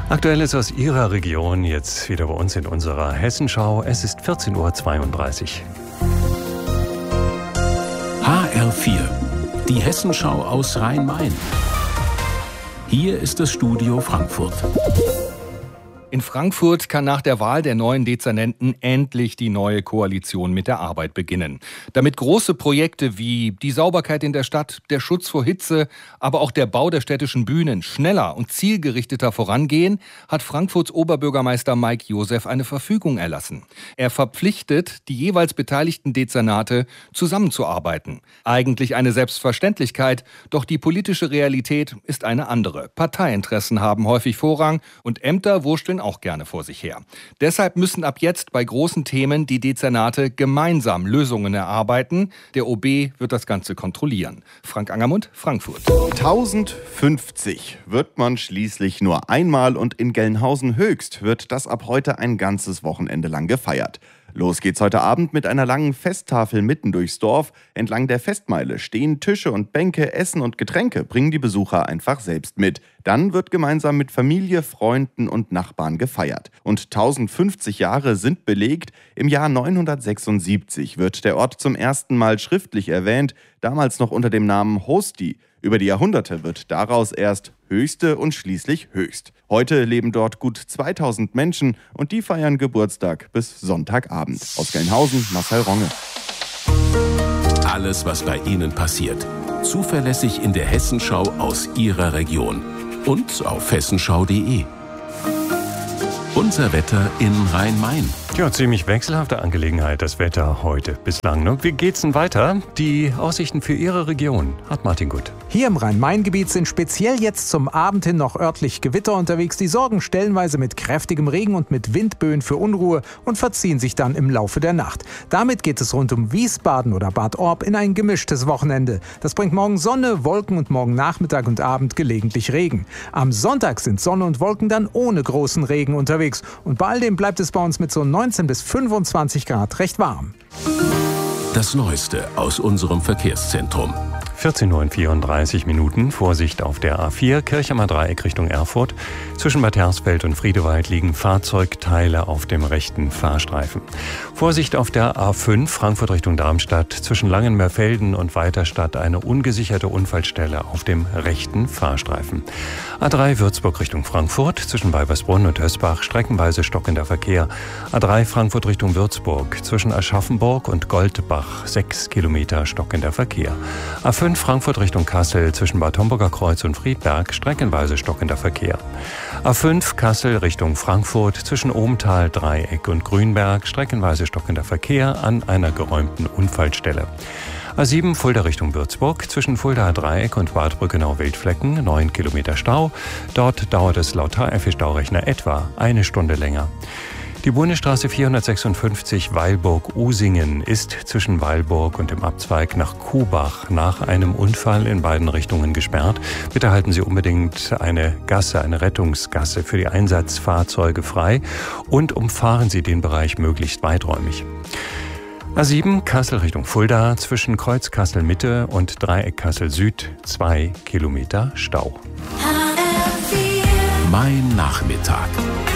Aktuelles aus Ihrer Region, jetzt wieder bei uns in unserer Hessenschau. Es ist 14:32 Uhr. HR4, die Hessenschau aus Rhein-Main. Hier ist das Studio Frankfurt. In Frankfurt kann nach der Wahl der neuen Dezernenten endlich die neue Koalition mit der Arbeit beginnen. Damit große Projekte wie die Sauberkeit in der Stadt, der Schutz vor Hitze, aber auch der Bau der städtischen Bühnen schneller und zielgerichteter vorangehen, hat Frankfurts Oberbürgermeister Mike Joseph eine Verfügung erlassen. Er verpflichtet die jeweils beteiligten Dezernate, zusammenzuarbeiten. Eigentlich eine Selbstverständlichkeit, doch die politische Realität ist eine andere. Parteiinteressen haben häufig Vorrang und Ämter wursteln auch gerne vor sich her. Deshalb müssen ab jetzt bei großen Themen die Dezernate gemeinsam Lösungen erarbeiten. Der OB wird das Ganze kontrollieren. Frank Angermund, Frankfurt. 1050 wird man schließlich nur einmal und in Gelnhausen Höchst wird das ab heute ein ganzes Wochenende lang gefeiert. Los geht's heute Abend mit einer langen Festtafel mitten durchs Dorf. Entlang der Festmeile stehen Tische und Bänke, Essen und Getränke bringen die Besucher einfach selbst mit. Dann wird gemeinsam mit Familie, Freunden und Nachbarn gefeiert. Und 1050 Jahre sind belegt. Im Jahr 976 wird der Ort zum ersten Mal schriftlich erwähnt, damals noch unter dem Namen Hosti. Über die Jahrhunderte wird daraus erst Höchste und schließlich Höchst. Heute leben dort gut 2000 Menschen und die feiern Geburtstag bis Sonntagabend. Aus Gelnhausen, Marcel Ronge. Alles, was bei Ihnen passiert, zuverlässig in der Hessenschau aus Ihrer Region und auf hessenschau.de. Unser Wetter in Rhein-Main. Ja, ziemlich wechselhafte Angelegenheit, das Wetter heute bislang. Ne? Wie geht's denn weiter? Die Aussichten für Ihre Region hat Martin Gut. Hier im Rhein-Main-Gebiet sind speziell jetzt zum Abend hin noch örtlich Gewitter unterwegs. Die sorgen stellenweise mit kräftigem Regen und mit Windböen für Unruhe und verziehen sich dann im Laufe der Nacht. Damit geht es rund um Wiesbaden oder Bad Orb in ein gemischtes Wochenende. Das bringt morgen Sonne, Wolken und morgen Nachmittag und Abend gelegentlich Regen. Am Sonntag sind Sonne und Wolken dann ohne großen Regen unterwegs. Und bei all dem bleibt es bei uns mit so 19 bis 25 Grad recht warm. Das Neueste aus unserem Verkehrszentrum. 14:34 Uhr. Vorsicht auf der A4, Kirchheimer Dreieck Richtung Erfurt. Zwischen Bad Hersfeld und Friedewald liegen Fahrzeugteile auf dem rechten Fahrstreifen. Vorsicht auf der A5, Frankfurt Richtung Darmstadt. Zwischen Langenmeerfelden und Weiterstadt eine ungesicherte Unfallstelle auf dem rechten Fahrstreifen. A3 Würzburg Richtung Frankfurt. Zwischen Weibersbrunn und Hösbach streckenweise stockender Verkehr. A3 Frankfurt Richtung Würzburg. Zwischen Aschaffenburg und Goldbach 6 Kilometer stockender Verkehr. A5 Frankfurt Richtung Kassel zwischen Bad Homburger Kreuz und Friedberg streckenweise stockender Verkehr. A5 Kassel Richtung Frankfurt zwischen Ohmtal, Dreieck und Grünberg streckenweise stockender Verkehr an einer geräumten Unfallstelle. A7 Fulda Richtung Würzburg zwischen Fuldaer Dreieck und Bad Brückenau-Wildflecken 9 Kilometer Stau. Dort dauert es laut HF-Staurechner etwa eine Stunde länger. Die Bundesstraße 456 Weilburg-Usingen ist zwischen Weilburg und dem Abzweig nach Kuhbach nach einem Unfall in beiden Richtungen gesperrt. Bitte halten Sie unbedingt eine Gasse, eine Rettungsgasse für die Einsatzfahrzeuge frei und umfahren Sie den Bereich möglichst weiträumig. A7 Kassel Richtung Fulda zwischen Kreuz Kassel Mitte und Dreieck Kassel Süd 2 Kilometer Stau. Mein Nachmittag.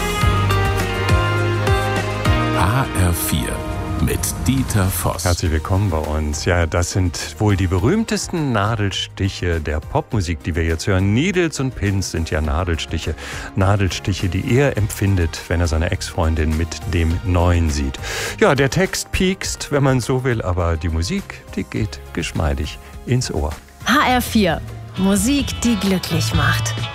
HR4 mit Dieter Voss. Herzlich willkommen bei uns. Ja, das sind wohl die berühmtesten Nadelstiche der Popmusik, die wir jetzt hören. Needles und Pins sind ja Nadelstiche. Nadelstiche, die er empfindet, wenn er seine Ex-Freundin mit dem Neuen sieht. Ja, der Text piekst, wenn man so will, aber die Musik, die geht geschmeidig ins Ohr. HR4. Musik, die glücklich macht.